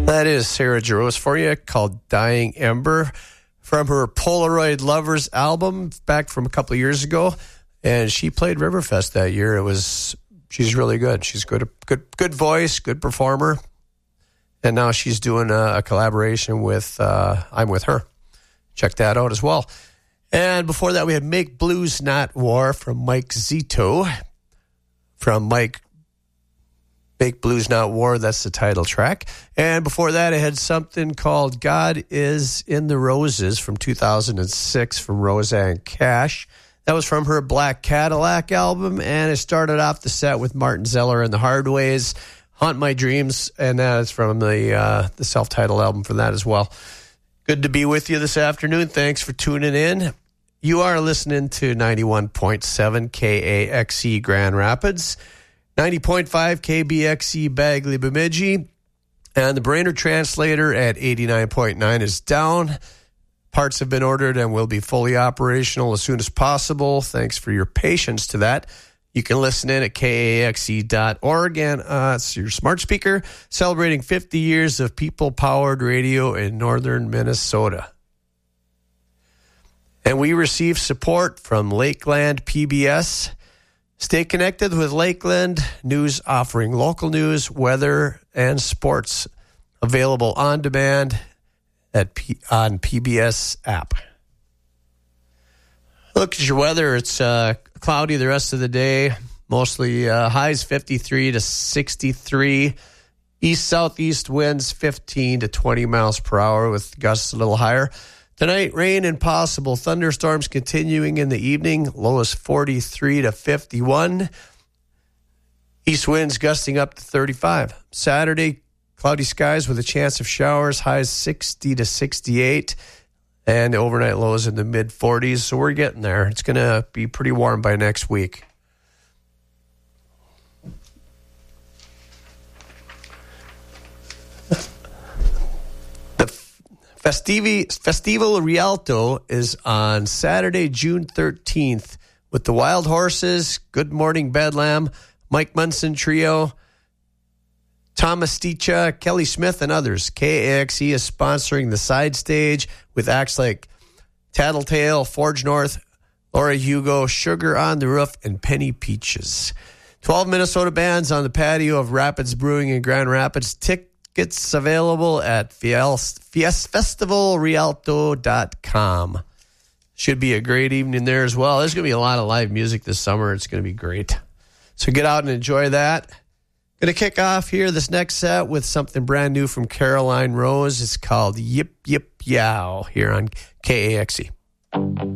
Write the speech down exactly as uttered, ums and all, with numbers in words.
That is Sarah Jarosz for you, called Dying Ember, from her Polaroid Lovers album back from a couple of years ago. And she played Riverfest that year. It was, she's really good. She's good, good, good voice, good performer. And now she's doing a, a collaboration with uh, I'm With Her. Check that out as well. And before that, we had Make Blues Not War from Mike Zito. From Mike, Make Blues Not War, that's the title track. And before that, I had something called God Is in the Roses from two thousand six from Roseanne Cash. That was from her Black Cadillac album, and it started off the set with Martin Zeller and the Hardways, Haunt My Dreams, and that is from the uh, the self-titled album for that as well. Good to be with you this afternoon. Thanks for tuning in. You are listening to ninety-one point seven K A X E Grand Rapids, ninety point five K B X E Bagley Bemidji, and the Brainerd Translator at eighty-nine point nine is down. Parts have been ordered and will be fully operational as soon as possible. Thanks for your patience to that. You can listen in at K A X E dot org, and uh, it's your smart speaker, celebrating fifty years of people-powered radio in northern Minnesota. And we receive support from Lakeland P B S. Stay connected with Lakeland News, offering local news, weather, and sports. Available on demand at P- on P B S app. Look at your weather. It's uh, cloudy the rest of the day. Mostly uh, highs fifty-three to sixty-three. East-southeast winds fifteen to twenty miles per hour with gusts a little higher. Tonight, rain and possible thunderstorms continuing in the evening. Low is forty-three to fifty-one. East winds gusting up to thirty-five. Saturday, cloudy skies with a chance of showers. Highs sixty to sixty-eight. And the overnight lows in the mid-forties. So we're getting there. It's going to be pretty warm by next week. Festivi, Festival Rialto is on Saturday, June thirteenth with the Wild Horses, Good Morning Bedlam, Mike Munson Trio, Thomas Sticha, Kelly Smith, and others. K A X E is sponsoring the side stage with acts like Tattletale, Forge North, Laura Hugo, Sugar on the Roof, and Penny Peaches. twelve Minnesota bands on the patio of Rapids Brewing in Grand Rapids. Tick Tickets available at festival rialto dot com. Should be a great evening there as well. There's going to be a lot of live music this summer. It's going to be great. So get out and enjoy that. Going to kick off here this next set with something brand new from Caroline Rose. It's called Yip Yip Yow here on K A X E.